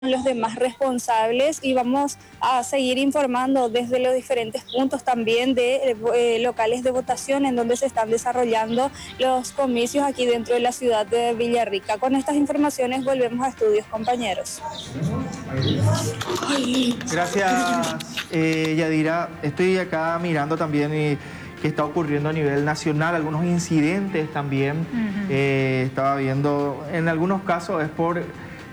los demás responsables y vamos a seguir informando desde los diferentes puntos también de locales de votación en donde se están desarrollando los comicios aquí dentro de la ciudad de Villarrica. Con estas informaciones volvemos a estudios, compañeros. Gracias, Yadira. Estoy acá mirando también qué está ocurriendo a nivel nacional, algunos incidentes también. Estaba viendo, en algunos casos es por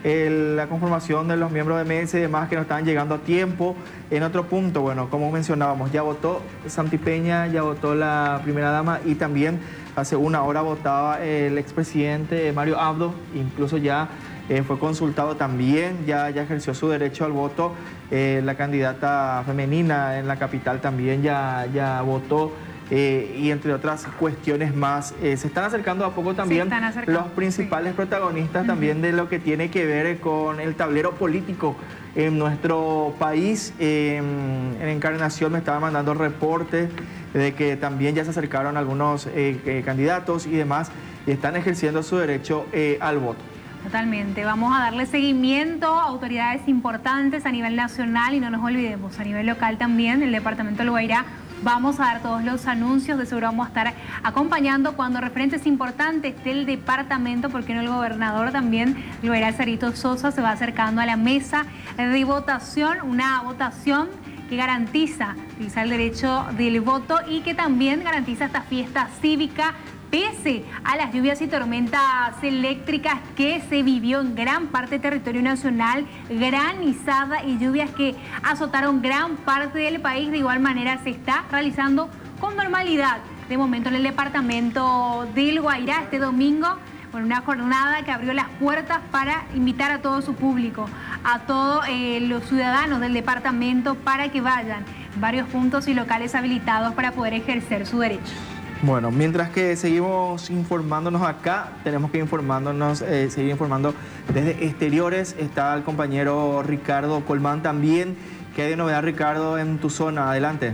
la conformación de los miembros de mesa y demás que no estaban llegando a tiempo. En otro punto, bueno, como mencionábamos, ya votó Santi Peña, ya votó la primera dama y también hace una hora votaba el expresidente Mario Abdo, incluso ya fue consultado también, ya ejerció su derecho al voto. La candidata femenina en la capital también ya votó. Y entre otras cuestiones más, se están acercando a poco también los principales protagonistas también de lo que tiene que ver con el tablero político en nuestro país. En Encarnación me estaba mandando reportes de que también ya se acercaron algunos candidatos y demás y están ejerciendo su derecho al voto. Totalmente. Vamos a darle seguimiento a autoridades importantes a nivel nacional y no nos olvidemos, a nivel local también, el departamento del Guairá. Vamos a dar todos los anuncios, de seguro vamos a estar acompañando cuando referentes importantes del departamento, porque no el gobernador también, el Guairá Sarito Sosa, se va acercando a la mesa de votación, una votación que garantiza utilizar el derecho del voto y que también garantiza esta fiesta cívica pese a las lluvias y tormentas eléctricas que se vivió en gran parte del territorio nacional, granizada y lluvias que azotaron gran parte del país. De igual manera se está realizando con normalidad de momento en el departamento del Guairá este domingo, con una jornada que abrió las puertas para invitar a todo su público, a todos los ciudadanos del departamento para que vayan a varios puntos y locales habilitados para poder ejercer su derecho. Bueno, mientras que seguimos informándonos acá, tenemos que seguir informando desde exteriores. Está el compañero Ricardo Colmán también. ¿Qué hay de novedad, Ricardo, en tu zona? Adelante.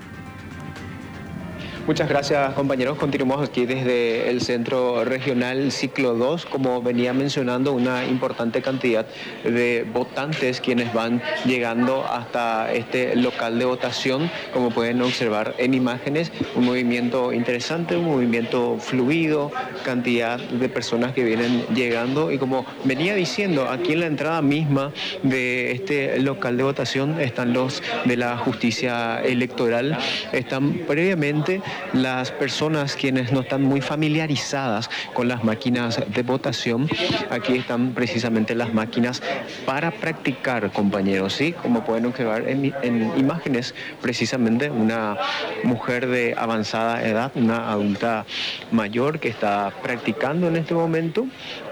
Muchas gracias, compañeros. Continuamos aquí desde el Centro Regional Ciclo 2. Como venía mencionando, una importante cantidad de votantes quienes van llegando hasta este local de votación. Como pueden observar en imágenes, un movimiento interesante, un movimiento fluido, cantidad de personas que vienen llegando. Y como venía diciendo, aquí en la entrada misma de este local de votación están los de la justicia electoral. Están previamente las personas quienes no están muy familiarizadas con las máquinas de votación. Aquí están precisamente las máquinas para practicar, compañeros, ¿sí? Como pueden observar en imágenes, precisamente una mujer de avanzada edad, una adulta mayor que está practicando en este momento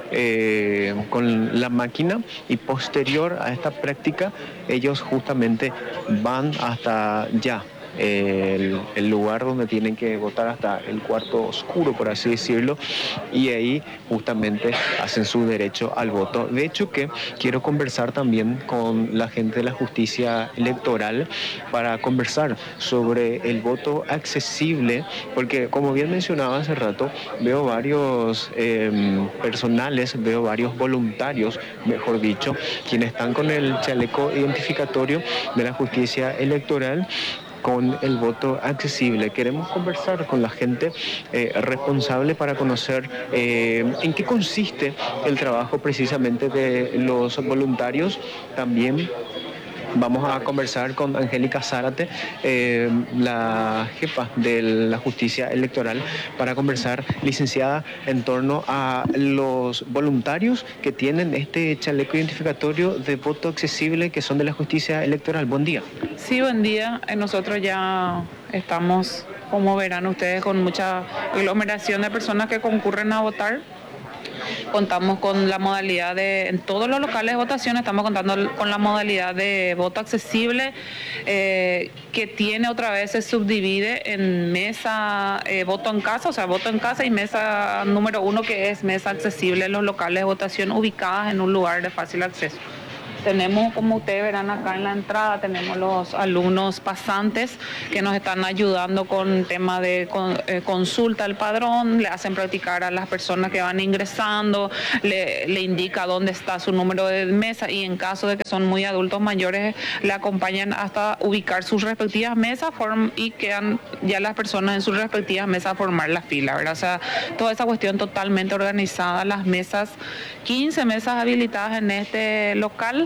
con la máquina, y posterior a esta práctica ellos justamente van hasta ya el lugar donde tienen que votar, hasta el cuarto oscuro, por así decirlo, y ahí justamente hacen su derecho al voto. De hecho, que quiero conversar también con la gente de la justicia electoral para conversar sobre el voto accesible, porque como bien mencionaba hace rato, veo varios personales, veo varios voluntarios, mejor dicho, quienes están con el chaleco identificatorio de la justicia electoral con el voto accesible. Queremos conversar con la gente responsable para conocer en qué consiste el trabajo precisamente de los voluntarios. También vamos a conversar con Angélica Zárate, la jefa de la justicia electoral, para conversar, licenciada, en torno a los voluntarios que tienen este chaleco identificatorio de voto accesible, que son de la justicia electoral. Buen día. Sí, buen día. Nosotros ya estamos, como verán ustedes, con mucha aglomeración de personas que concurren a votar. Contamos con la modalidad en todos los locales de votación estamos contando con la modalidad de voto accesible, que tiene otra vez, se subdivide en mesa, voto en casa, o sea, voto en casa, y mesa número 1, que es mesa accesible en los locales de votación ubicadas en un lugar de fácil acceso. Tenemos, como ustedes verán acá en la entrada, tenemos los alumnos pasantes que nos están ayudando con tema de consulta al padrón, le hacen practicar a las personas que van ingresando, le indica dónde está su número de mesa y en caso de que son muy adultos mayores, le acompañan hasta ubicar sus respectivas mesas y quedan ya las personas en sus respectivas mesas a formar la fila, ¿verdad? O sea, toda esa cuestión totalmente organizada, las mesas, 15 mesas habilitadas en este local,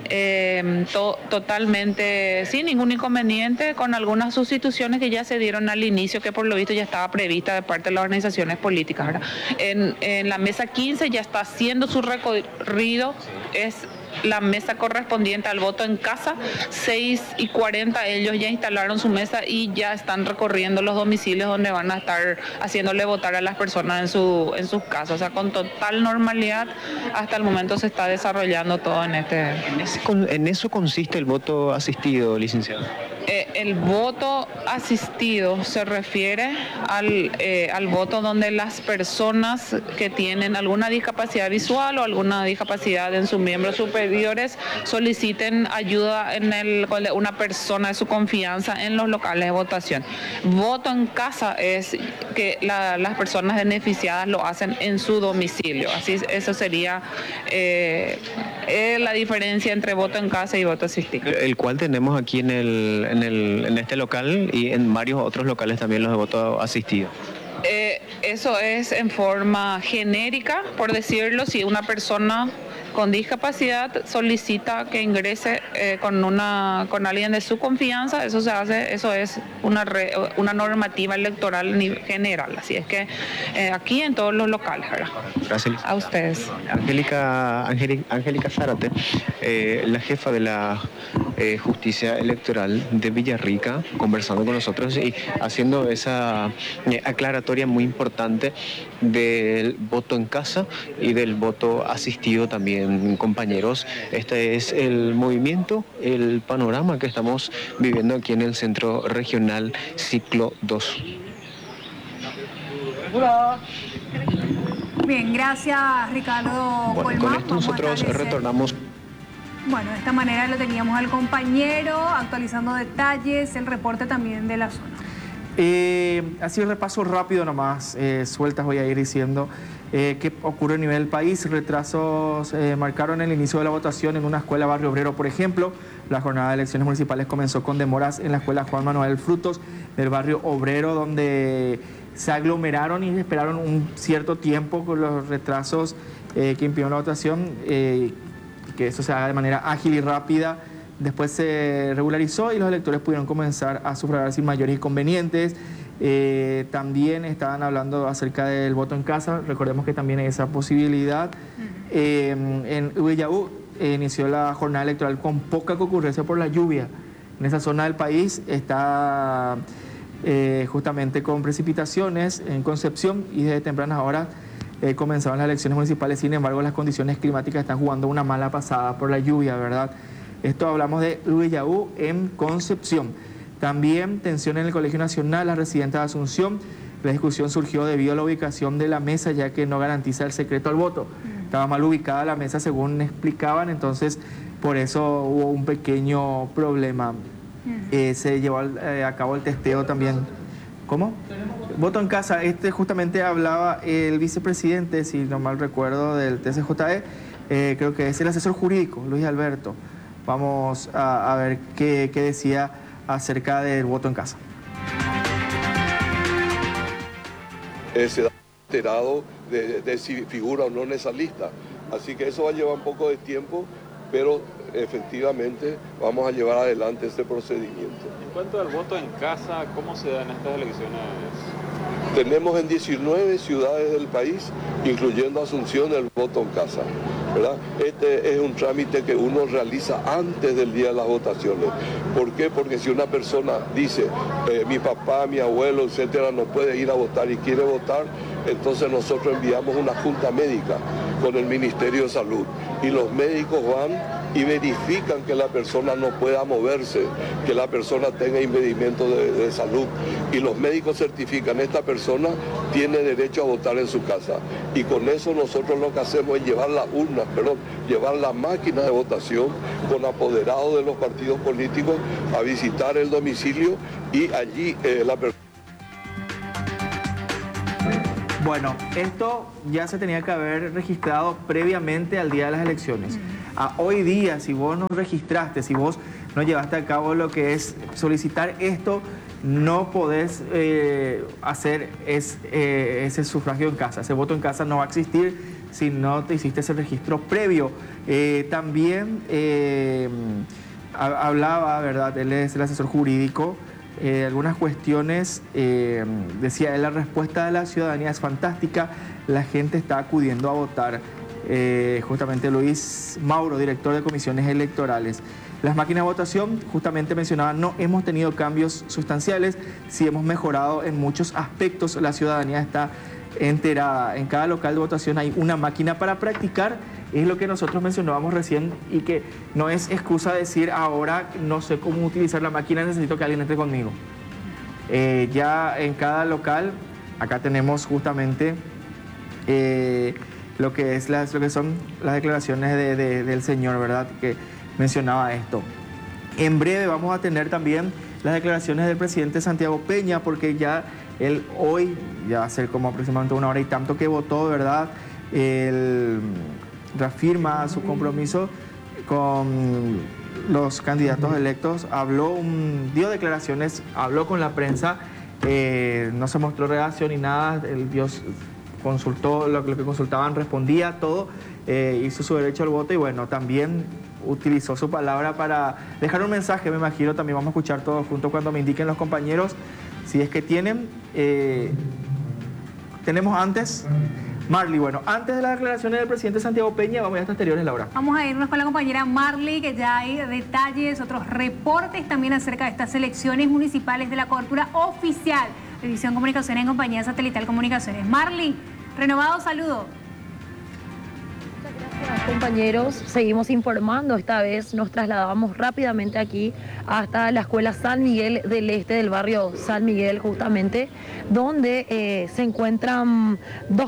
totalmente sin ningún inconveniente, con algunas sustituciones que ya se dieron al inicio, que por lo visto ya estaba prevista de parte de las organizaciones políticas, ¿verdad? En la mesa 15 ya está haciendo su recorrido, es la mesa correspondiente al voto en casa, 6:40 ellos ya instalaron su mesa y ya están recorriendo los domicilios donde van a estar haciéndole votar a las personas en sus casas. O sea, con total normalidad hasta el momento se está desarrollando todo en este... ¿En eso consiste el voto asistido, licenciado? El voto asistido se refiere al voto donde las personas que tienen alguna discapacidad visual o alguna discapacidad en sus miembros superiores soliciten ayuda con una persona de su confianza en los locales de votación. Voto en casa es que las personas beneficiadas lo hacen en su domicilio. Así, eso sería la diferencia entre voto en casa y voto asistido. El cual tenemos aquí en este local y en varios otros locales también los de voto asistido. Eso es en forma genérica, por decirlo, si una persona con discapacidad solicita que ingrese con alguien de su confianza, eso se hace, eso es una normativa electoral general, así es que aquí en todos los locales, ¿verdad? Gracias. A ustedes. Angélica Zárate, la jefa de la Justicia Electoral de Villarrica, conversando con nosotros y haciendo esa aclaratoria muy importante del voto en casa y del voto asistido también, compañeros. Este es el movimiento, el panorama que estamos viviendo aquí en el Centro Regional Ciclo 2. Bien, gracias Ricardo. Bueno, con esto nosotros retornamos. Bueno, de esta manera lo teníamos al compañero actualizando detalles, el reporte también de la zona. Así el repaso rápido nomás, sueltas voy a ir diciendo qué ocurre a nivel del país. Retrasos marcaron el inicio de la votación en una escuela Barrio Obrero, por ejemplo. La jornada de elecciones municipales comenzó con demoras en la escuela Juan Manuel Frutos del Barrio Obrero, donde se aglomeraron y esperaron un cierto tiempo con los retrasos que impidieron la votación, que eso se haga de manera ágil y rápida. Después se regularizó y los electores pudieron comenzar a sufragar sin mayores inconvenientes. También estaban hablando acerca del voto en casa, recordemos que también hay esa posibilidad. En Ubiyaú inició la jornada electoral con poca concurrencia por la lluvia. En esa zona del país está justamente con precipitaciones en Concepción y desde tempranas horas comenzaron las elecciones municipales. Sin embargo, las condiciones climáticas están jugando una mala pasada por la lluvia, ¿verdad? Esto hablamos de Ubiyaú en Concepción. También tensión en el Colegio Nacional, las residentes de Asunción. La discusión surgió debido a la ubicación de la mesa, ya que no garantiza el secreto al voto. Estaba mal ubicada la mesa, según explicaban, entonces por eso hubo un pequeño problema. Se llevó a cabo el testeo también. ¿Cómo? Voto en casa. Justamente hablaba el vicepresidente, si no mal recuerdo, del TCJE, creo que es el asesor jurídico, Luis Alberto. Vamos a ver qué decía acerca del voto en casa. Se da enterado de si figura o no en esa lista. Así que eso va a llevar un poco de tiempo, pero efectivamente vamos a llevar adelante este procedimiento. En cuanto al voto en casa, ¿cómo se dan estas elecciones? Tenemos en 19 ciudades del país, incluyendo Asunción, el voto en casa, ¿verdad? Este es un trámite que uno realiza antes del día de las votaciones. ¿Por qué? Porque si una persona dice, mi papá, mi abuelo, etcétera, no puede ir a votar y quiere votar, entonces nosotros enviamos una junta médica con el Ministerio de Salud y los médicos van y verifican que la persona no pueda moverse, que la persona tenga impedimento de salud, y los médicos certifican esta persona tiene derecho a votar en su casa. Y con eso nosotros lo que hacemos es llevar la urna, llevar la máquina de votación con apoderados de los partidos políticos a visitar el domicilio y allí la persona... Bueno, esto ya se tenía que haber registrado previamente al día de las elecciones. Hoy día, si vos no registraste, si vos no llevaste a cabo lo que es solicitar esto, no podés hacer ese sufragio en casa. Ese voto en casa no va a existir si no te hiciste ese registro previo. También hablaba, ¿verdad? Él es el asesor jurídico. Algunas cuestiones, decía él, la respuesta de la ciudadanía es fantástica, la gente está acudiendo a votar. Justamente Luis Mauro, director de comisiones electorales. Las máquinas de votación, justamente mencionaba, no hemos tenido cambios sustanciales, sí hemos mejorado en muchos aspectos, la ciudadanía está enterada. En cada local de votación hay una máquina para practicar, es lo que nosotros mencionábamos recién, y que no es excusa decir ahora no sé cómo utilizar la máquina, necesito que alguien entre conmigo. Ya en cada local, acá tenemos justamente lo que son las declaraciones del señor, ¿verdad?, que mencionaba esto. En breve vamos a tener también las declaraciones del presidente Santiago Peña, porque ya él hoy, ya hace como aproximadamente 1 hora y tanto que votó, ¿verdad?, él reafirma su compromiso con los candidatos electos, dio declaraciones, habló con la prensa, no se mostró reacción ni nada, el Dios consultó lo que consultaban, respondía todo, hizo su derecho al voto y bueno, también utilizó su palabra para dejar un mensaje, me imagino, también vamos a escuchar todos juntos cuando me indiquen los compañeros, si es que tienen. Tenemos antes... Marley, bueno, antes de las declaraciones del presidente Santiago Peña, vamos a estas exteriores, Laura. Vamos a irnos con la compañera Marley, que ya hay detalles, otros reportes también acerca de estas elecciones municipales de la cobertura oficial de Visión Comunicaciones en compañía Satelital Comunicaciones. Marley, renovado saludo. Compañeros, seguimos informando. Esta vez nos trasladamos rápidamente aquí hasta la escuela San Miguel del Este del barrio San Miguel, justamente donde se encuentran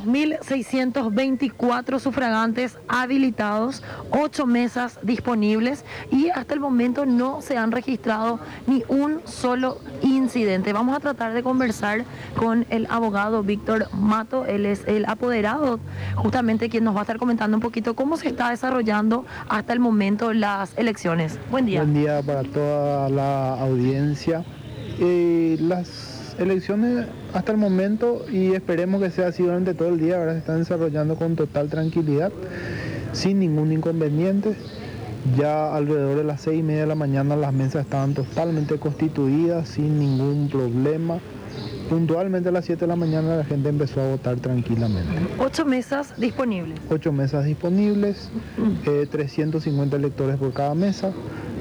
2.624 sufragantes habilitados, 8 mesas disponibles y hasta el momento no se han registrado ni un solo incidente. Vamos a tratar de conversar con el abogado Víctor Mato, él es el apoderado, justamente quien nos va a estar comentando un poquito cómo se está desarrollando hasta el momento las elecciones. Buen día. Buen día para toda la audiencia. Las elecciones hasta el momento, y esperemos que sea así durante todo el día, ahora se están desarrollando con total tranquilidad, sin ningún inconveniente. Ya alrededor de las 6:30 de la mañana las mesas estaban totalmente constituidas, sin ningún problema. Puntualmente a las 7 de la mañana la gente empezó a votar tranquilamente. 8 mesas disponibles. 8 mesas disponibles, 350 electores por cada mesa,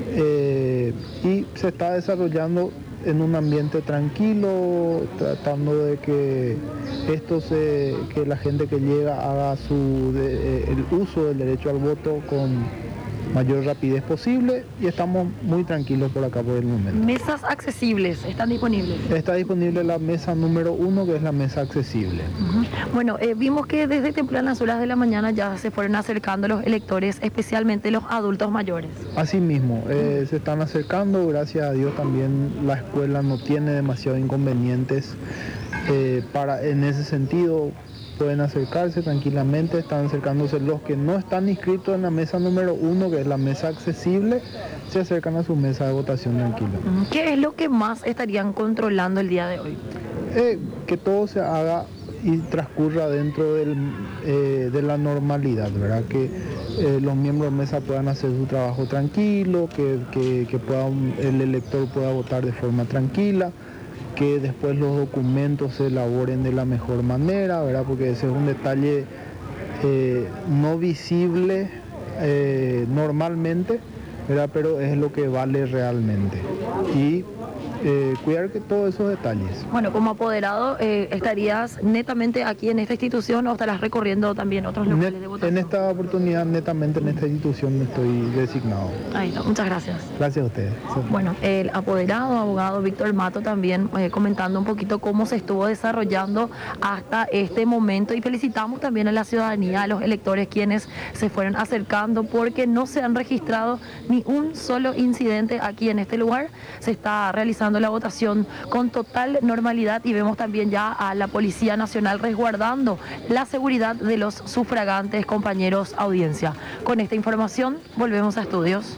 y se está desarrollando en un ambiente tranquilo, tratando de que que la gente que llega haga el uso del derecho al voto con mayor rapidez posible, y estamos muy tranquilos por acá por el momento. Mesas accesibles, ¿están disponibles? Está disponible la mesa número 1, que es la mesa accesible. Bueno, vimos que desde tempranas horas de la mañana ya se fueron acercando los electores, especialmente los adultos mayores. Así mismo, se están acercando, gracias a Dios también la escuela no tiene demasiados inconvenientes en ese sentido. Pueden acercarse tranquilamente, están acercándose los que no están inscritos en la mesa número 1, que es la mesa accesible, se acercan a su mesa de votación tranquila. ¿Qué es lo que más estarían controlando el día de hoy? Que todo se haga y transcurra dentro de la normalidad, ¿verdad? Que los miembros de mesa puedan hacer su trabajo tranquilo, que el elector pueda votar de forma tranquila, que después los documentos se elaboren de la mejor manera, ¿verdad? Porque ese es un detalle no visible normalmente, ¿verdad? Pero es lo que vale realmente. Y cuidar que todos esos detalles. Bueno, como apoderado, ¿estarías netamente aquí en esta institución o estarás recorriendo también otros locales de votación? En esta oportunidad, netamente en esta institución estoy designado. Ahí está, muchas gracias. Gracias a ustedes. Bueno, el apoderado, abogado Víctor Mato también comentando un poquito cómo se estuvo desarrollando hasta este momento, y felicitamos también a la ciudadanía, a los electores quienes se fueron acercando, porque no se han registrado ni un solo incidente aquí en este lugar. Se está realizando la votación con total normalidad y vemos también ya a la Policía Nacional resguardando la seguridad de los sufragantes. Compañeros, audiencia. Con esta información volvemos a estudios.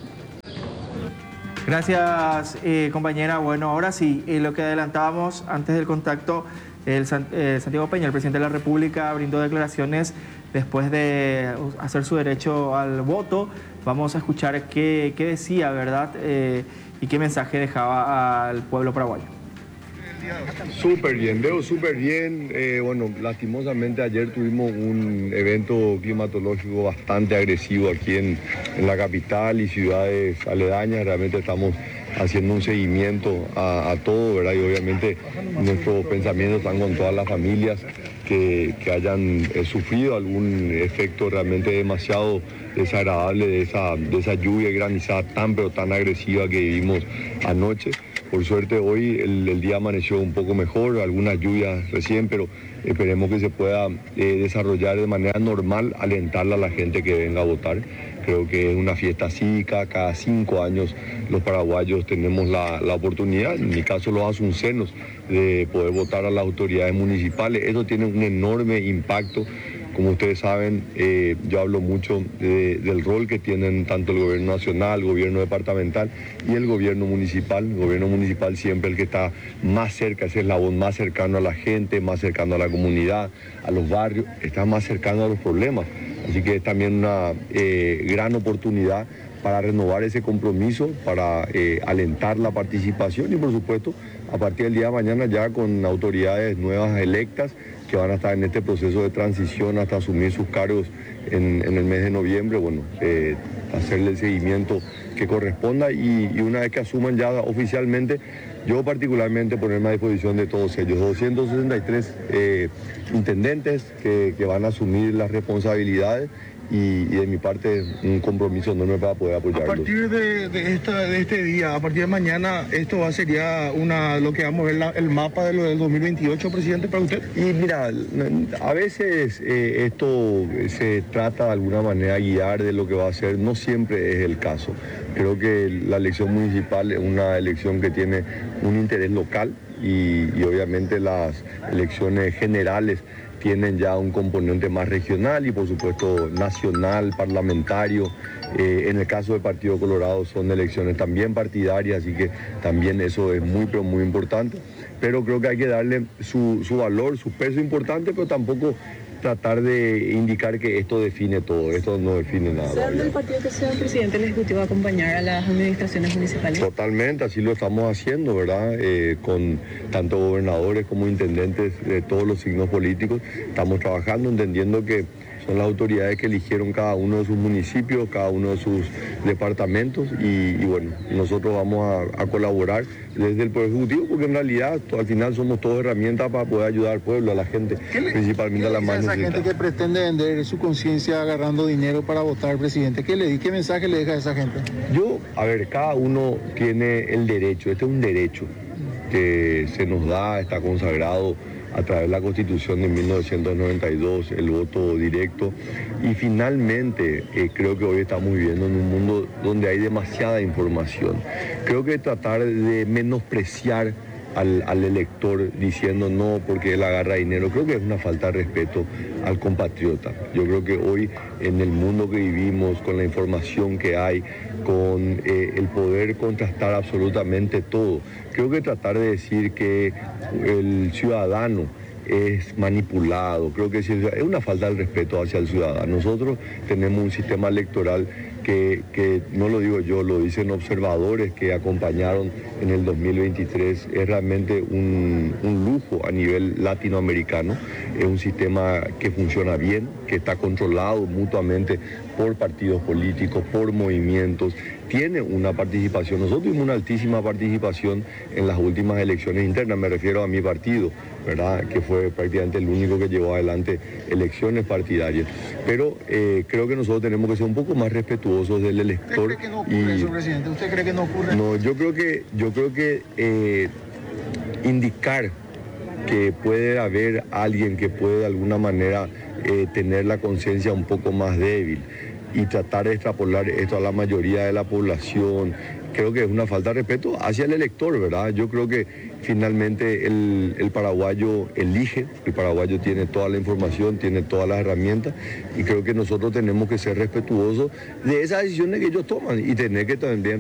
Gracias, compañera. Bueno, ahora sí, lo que adelantábamos antes del contacto, Santiago Peña, el presidente de la República, brindó declaraciones después de hacer su derecho al voto. Vamos a escuchar qué decía, ¿verdad? Y qué mensaje dejaba al pueblo paraguayo. Súper bien, veo súper bien. Bueno, lastimosamente ayer tuvimos un evento climatológico bastante agresivo aquí en la capital y ciudades aledañas. Realmente estamos haciendo un seguimiento a todo, ¿verdad? Y obviamente nuestros pensamientos están con todas las familias que hayan sufrido algún efecto realmente demasiado desagradable de esa lluvia granizada tan pero tan agresiva que vivimos anoche. Por suerte hoy el día amaneció un poco mejor, algunas lluvias recién, pero esperemos que se pueda desarrollar de manera normal, alentarle a la gente que venga a votar. Creo que es una fiesta cívica, cada 5 años los paraguayos tenemos la oportunidad, en mi caso los asuncenos, de poder votar a las autoridades municipales. Eso tiene un enorme impacto. Como ustedes saben, yo hablo mucho del rol que tienen tanto el gobierno nacional, el gobierno departamental y el gobierno municipal. El gobierno municipal siempre el que está más cerca, es el eslabón más cercano a la gente, más cercano a la comunidad, a los barrios, está más cercano a los problemas. Así que es también una gran oportunidad para renovar ese compromiso, para alentar la participación y por supuesto a partir del día de mañana ya con autoridades nuevas electas que van a estar en este proceso de transición hasta asumir sus cargos en el mes de noviembre, bueno, hacerle el seguimiento que corresponda y una vez que asuman ya oficialmente, yo particularmente ponerme a disposición de todos ellos, 263 intendentes que van a asumir las responsabilidades y de mi parte un compromiso enorme para poder apoyarlos. A partir de este día, a partir de mañana, esto sería lo que vamos a ver el mapa de lo del 2028, presidente, para usted. Y mira, a veces esto se trata de alguna manera de guiar de lo que va a ser, no siempre es el caso. Creo que la elección municipal es una elección que tiene un interés local y obviamente las elecciones generales tienen ya un componente más regional y por supuesto nacional, parlamentario. En el caso del Partido Colorado son elecciones también partidarias, así que también eso es muy, pero muy importante. Pero creo que hay que darle su valor, su peso importante, pero tampoco tratar de indicar que esto define todo, esto no define nada. ¿Sea del partido que sea el presidente del Ejecutivo a acompañar a las administraciones municipales? Totalmente, así lo estamos haciendo, ¿verdad? Con tanto gobernadores como intendentes de todos los signos políticos. Estamos trabajando, entendiendo que son las autoridades que eligieron cada uno de sus municipios, cada uno de sus departamentos y bueno, nosotros vamos a colaborar desde el Poder Ejecutivo porque en realidad al final somos todas herramientas para poder ayudar al pueblo, a la gente, principalmente a la más necesitada. Esa gente que pretende vender su conciencia agarrando dinero para votar, presidente, ¿qué mensaje le deja a esa gente? Cada uno tiene el derecho, este es un derecho que se nos da, está consagrado a través de la Constitución de 1992, el voto directo. Y finalmente, creo que hoy estamos viviendo en un mundo donde hay demasiada información. Creo que tratar de menospreciar al elector diciendo no porque él agarra dinero, creo que es una falta de respeto al compatriota. Yo creo que hoy en el mundo que vivimos, con la información que hay, con el poder contrastar absolutamente todo, creo que tratar de decir que el ciudadano es manipulado, creo que es una falta de respeto hacia el ciudadano. Nosotros tenemos un sistema electoral que no lo digo yo, lo dicen observadores que acompañaron en el 2023, es realmente un lujo a nivel latinoamericano, es un sistema que funciona bien, que está controlado mutuamente por partidos políticos, por movimientos, tiene una participación. Nosotros tuvimos una altísima participación en las últimas elecciones internas, me refiero a mi partido, ¿verdad? Que fue prácticamente el único que llevó adelante elecciones partidarias. Pero creo que nosotros tenemos que ser un poco más respetuosos del elector. ¿Usted cree que no ocurre eso, presidente? ¿Usted cree que no ocurre? No, yo creo que indicar que puede haber alguien que puede de alguna manera tener la conciencia un poco más débil y tratar de extrapolar esto a la mayoría de la población, creo que es una falta de respeto hacia el elector, ¿verdad? Yo creo que finalmente el paraguayo elige, el paraguayo tiene toda la información, tiene todas las herramientas y creo que nosotros tenemos que ser respetuosos de esas decisiones que ellos toman y tener que también